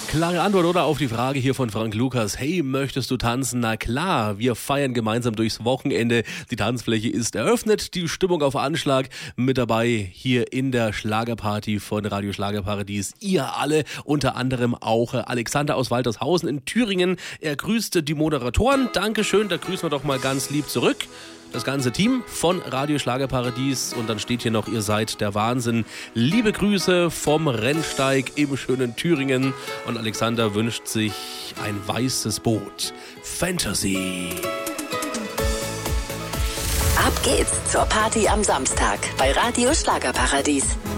Klare Antwort, oder? Auf die Frage hier von Frank Lukas. Hey, möchtest du tanzen? Na klar, wir feiern gemeinsam durchs Wochenende. Die Tanzfläche ist eröffnet, die Stimmung auf Anschlag. Mit dabei hier in der Schlagerparty von Radio Schlagerparadies. Ihr alle, unter anderem auch Alexander aus Waltershausen in Thüringen. Er grüßte die Moderatoren. Dankeschön, da grüßen wir doch mal ganz lieb zurück. Das ganze Team von Radio Schlagerparadies, und dann steht hier noch, ihr seid der Wahnsinn. Liebe Grüße vom Rennsteig im schönen Thüringen, und Alexander wünscht sich ein weißes Boot. Fantasy. Ab geht's zur Party am Samstag bei Radio Schlagerparadies.